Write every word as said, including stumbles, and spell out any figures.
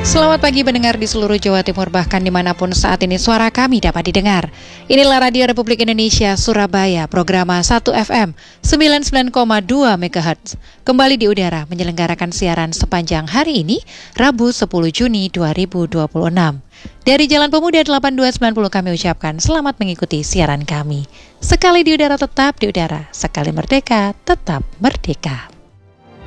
Selamat pagi pendengar di seluruh Jawa Timur, bahkan dimanapun saat ini suara kami dapat didengar. Inilah Radio Republik Indonesia Surabaya, program satu F M sembilan puluh sembilan koma dua MHz. Kembali di udara menyelenggarakan siaran sepanjang hari ini, Rabu sepuluh Juni dua ribu dua puluh enam. Dari Jalan Pemuda delapan dua sembilan nol kami ucapkan selamat mengikuti siaran kami. Sekali di udara tetap di udara, sekali merdeka tetap merdeka.